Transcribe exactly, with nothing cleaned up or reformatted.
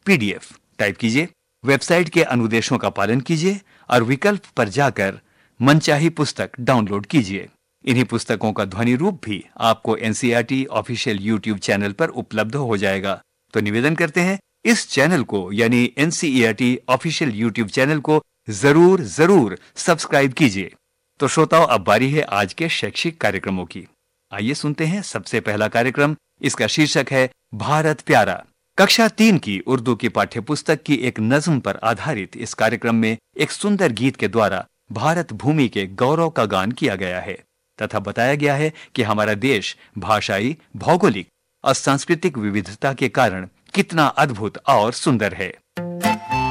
PDF type कीजिए, website के अनुदेशों का पालन कीजिए और विकल्प पर जाकर मनचाही पुस्तक डाउनलोड कीजिए। इन्हीं पुस्तकों का ध्वनि रूप भी आपको एनसीईआरटी ऑफिशियल यूट्यूब चैनल पर उपलब्ध हो जाएगा। तो निवेदन करते हैं, इस चैनल को यानी एनसीईआरटी ऑफिशियल यूट्यूब चैनल को जरूर जरूर सब्सक्राइब कीजिए। तो श्रोताओ, अब बारी है आज के शैक्षिक कार्यक्रमों की। आइए सुनते हैं सबसे पहला कार्यक्रम। इसका शीर्षक है भारत प्यारा। कक्षा तीन की उर्दू की पाठ्य पुस्तक की एक नज्म पर आधारित इस कार्यक्रम में एक सुंदर गीत के द्वारा भारत भूमि के गौरव का गान किया गया है तथा बताया गया है कि हमारा देश भाषाई, भौगोलिक और सांस्कृतिक विविधता के कारण कितना अद्भुत और सुंदर है।